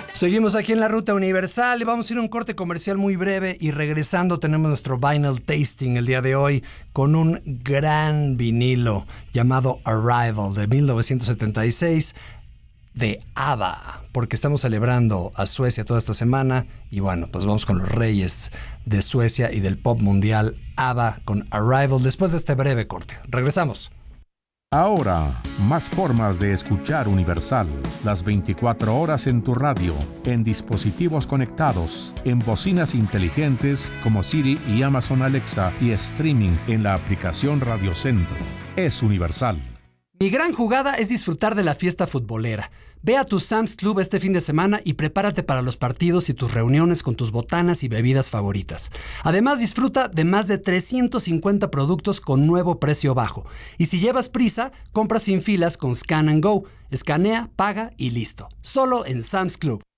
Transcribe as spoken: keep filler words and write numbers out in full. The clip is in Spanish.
Seguimos aquí en la Ruta Universal y vamos a ir a un corte comercial muy breve y regresando tenemos nuestro Vinyl Tasting el día de hoy con un gran vinilo llamado Arrival de mil novecientos setenta y seis de ABBA, porque estamos celebrando a Suecia toda esta semana y bueno, pues vamos con los reyes de Suecia y del pop mundial, ABBA con Arrival después de este breve corte. Regresamos. Ahora, más formas de escuchar Universal, las veinticuatro horas en tu radio, en dispositivos conectados, en bocinas inteligentes como Siri y Amazon Alexa y streaming en la aplicación Radio Centro. Es Universal. Mi gran jugada es disfrutar de la fiesta futbolera. Ve a tu Sam's Club este fin de semana y prepárate para los partidos y tus reuniones con tus botanas y bebidas favoritas. Además, disfruta de más de trescientos cincuenta productos con nuevo precio bajo. Y si llevas prisa, compra sin filas con Scan and Go. Escanea, paga y listo. Solo en Sam's Club.